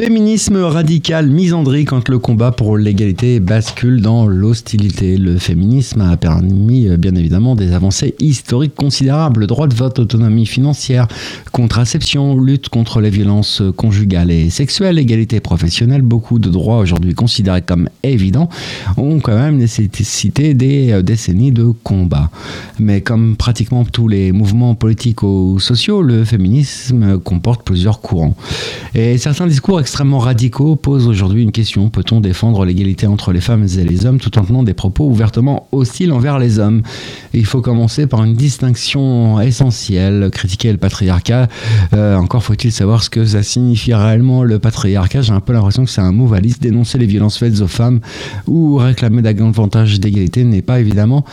Féminisme radical, misandrie quand le combat pour l'égalité bascule dans l'hostilité. Le féminisme a permis bien évidemment des avancées historiques considérables. Droit de vote, autonomie financière, contraception, lutte contre les violences conjugales et sexuelles, égalité professionnelle. Beaucoup de droits aujourd'hui considérés comme évidents ont quand même nécessité des décennies de combat. Mais comme pratiquement tous les mouvements politiques ou sociaux, le féminisme comporte plusieurs courants. Et certains discours extrêmement radicaux posent aujourd'hui une question. Peut-on défendre l'égalité entre les femmes et les hommes tout en tenant des propos ouvertement hostiles envers les hommes ? Il faut commencer par une distinction essentielle. Critiquer le patriarcat, encore faut-il savoir ce que ça signifie réellement le patriarcat. J'ai un peu l'impression que c'est un mot valise. Dénoncer les violences faites aux femmes ou réclamer davantage d'égalité n'est pas évidemment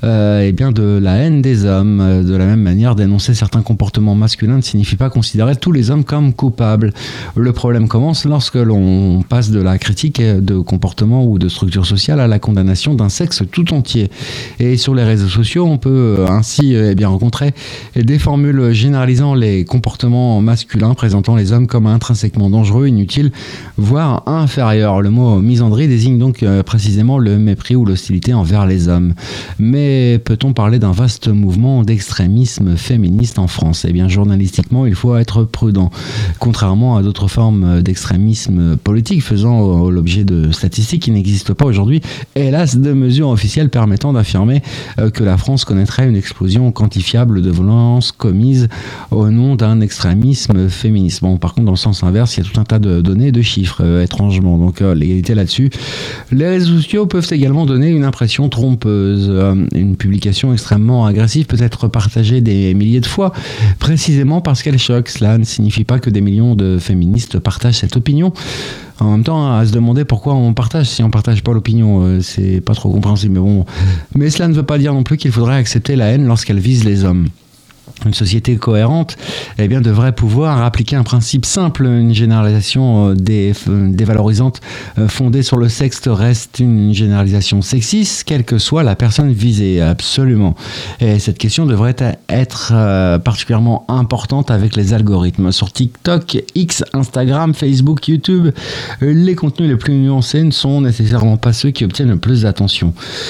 de la haine des hommes. De la même manière, dénoncer certains comportements masculins ne signifie pas considérer tous les hommes comme coupables. Le problème commence lorsque l'on passe de la critique de comportement ou de structure sociale à la condamnation d'un sexe tout entier. Et sur les réseaux sociaux, on peut ainsi rencontrer des formules généralisant les comportements masculins, présentant les hommes comme intrinsèquement dangereux, inutiles, voire inférieurs. Le mot misandrie désigne donc précisément le mépris ou l'hostilité envers les hommes. Mais peut-on parler d'un vaste mouvement d'extrémisme féministe en France ? Journalistiquement, il faut être prudent. Contrairement à d'autres formes d'extrémisme politique faisant l'objet de statistiques qui n'existent pas aujourd'hui, hélas, de mesures officielles permettant d'affirmer que la France connaîtrait une explosion quantifiable de violences commises au nom d'un extrémisme féministe. Bon, par contre, dans le sens inverse, il y a tout un tas de données, de chiffres, étrangement. Donc, l'égalité là-dessus. Les réseaux sociaux peuvent également donner une impression trompeuse. Une publication extrêmement agressive peut être partagée des milliers de fois, précisément parce qu'elle choque. Cela ne signifie pas que des millions de féministes partagent cette opinion. En même temps, à se demander pourquoi on partage. Si on partage pas l'opinion, c'est pas trop compréhensible. Mais bon, mais cela ne veut pas dire non plus qu'il faudrait accepter la haine lorsqu'elle vise les hommes. Une société cohérente devrait pouvoir appliquer un principe simple. Une généralisation dévalorisante fondée sur le sexe reste une généralisation sexiste, quelle que soit la personne visée, absolument. Et cette question devrait être particulièrement importante avec les algorithmes. Sur TikTok, X, Instagram, Facebook, YouTube, les contenus les plus nuancés ne sont nécessairement pas ceux qui obtiennent le plus d'attention.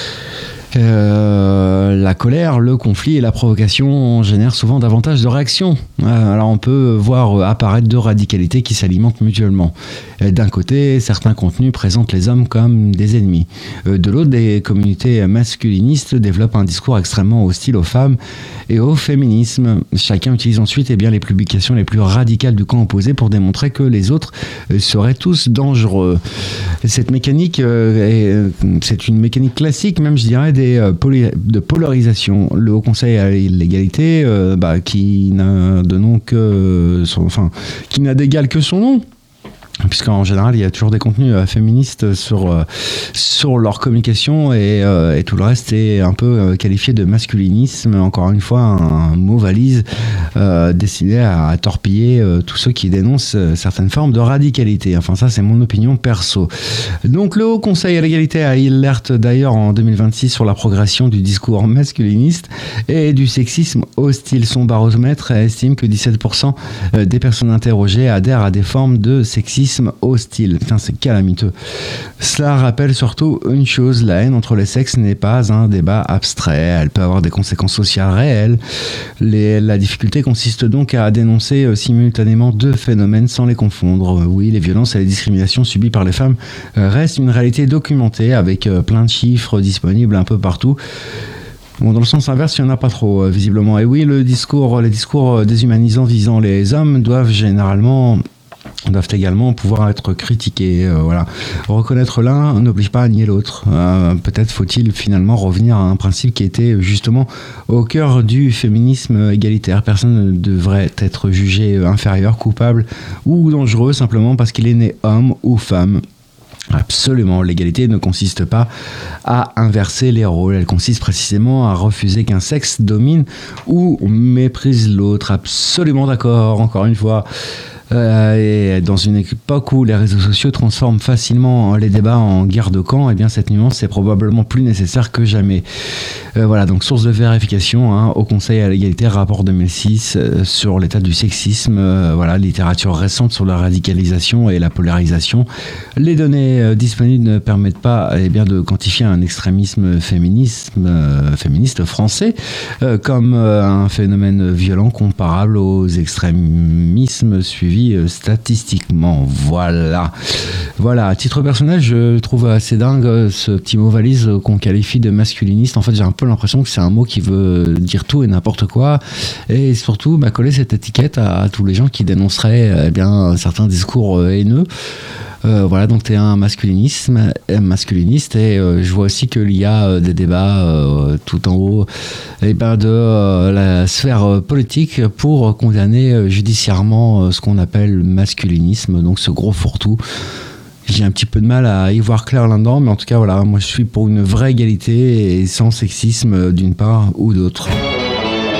La colère, le conflit et la provocation génèrent souvent davantage de réactions. Alors on peut voir apparaître deux radicalités qui s'alimentent mutuellement. D'un côté, certains contenus présentent les hommes comme des ennemis. De l'autre, des communautés masculinistes développent un discours extrêmement hostile aux femmes et au féminisme. Chacun utilise ensuite les publications les plus radicales du camp opposé pour démontrer que les autres seraient tous dangereux. Cette mécanique, c'est une mécanique classique, même je dirais, de polarisation. Le Haut Conseil à l'égalité, qui n'a de nom que qui n'a d'égal que son nom. Puisqu'en général, il y a toujours des contenus féministes sur leur communication et tout le reste est un peu qualifié de masculinisme. Encore une fois, un mot valise destiné à torpiller tous ceux qui dénoncent certaines formes de radicalité. Enfin, ça, c'est mon opinion perso. Donc, le Haut Conseil à l'égalité alerte d'ailleurs en 2026 sur la progression du discours masculiniste et du sexisme hostile. Son baromètre estime que 17% des personnes interrogées adhèrent à des formes de sexisme hostile. Putain, c'est calamiteux. Cela rappelle surtout une chose, la haine entre les sexes n'est pas un débat abstrait, elle peut avoir des conséquences sociales réelles. La difficulté consiste donc à dénoncer simultanément deux phénomènes sans les confondre. Oui, les violences et les discriminations subies par les femmes restent une réalité documentée avec plein de chiffres disponibles un peu partout. Bon, dans le sens inverse, il n'y en a pas trop, visiblement. Et oui, les discours déshumanisants visant les hommes doivent également pouvoir être critiqués. Reconnaître l'un n'oblige pas à nier l'autre. Peut-être faut-il finalement revenir à un principe qui était justement au cœur du féminisme égalitaire. Personne ne devrait être jugé inférieur, coupable ou dangereux simplement parce qu'il est né homme ou femme. Absolument, l'égalité ne consiste pas à inverser les rôles, elle consiste précisément à refuser qu'un sexe domine ou méprise l'autre. Absolument d'accord, encore une fois. Et dans une époque où les réseaux sociaux transforment facilement les débats en guerre de camp, eh bien cette nuance est probablement plus nécessaire que jamais. Voilà, donc source de vérification au Conseil à l'égalité, rapport 2006 sur l'état du sexisme, voilà, littérature récente sur la radicalisation et la polarisation. Les données disponibles ne permettent pas de quantifier un extrémisme féministe français comme un phénomène violent comparable aux extrémismes suivis statistiquement. Voilà. À titre personnel, je trouve assez dingue ce petit mot valise qu'on qualifie de masculiniste. En fait, j'ai un peu l'impression que c'est un mot qui veut dire tout et n'importe quoi, et surtout coller cette étiquette à tous les gens qui dénonceraient certains discours haineux. Voilà, donc tu es un masculiniste et je vois aussi qu'il y a des débats tout en haut de la sphère politique pour condamner judiciairement ce qu'on appelle le masculinisme, donc ce gros fourre-tout. J'ai un petit peu de mal à y voir clair là-dedans, mais en tout cas, voilà, moi je suis pour une vraie égalité et sans sexisme d'une part ou d'autre.